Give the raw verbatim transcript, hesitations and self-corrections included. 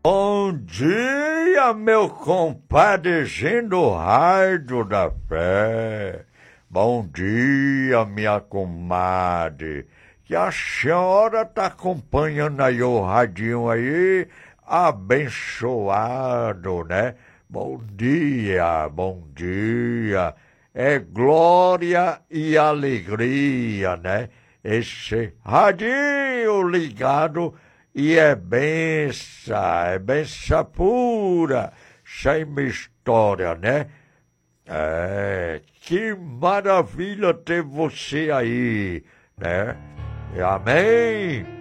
Bom dia, meu compadrezinho do Rádio da Fé. Bom dia, minha comadre. Que a senhora tá acompanhando aí o radinho aí, abençoado, né? Bom dia, bom dia. É glória e alegria, né? Esse radinho ligado e é benção, é benção pura, sem mistória, né? É, que maravilha ter você aí, né? Amém?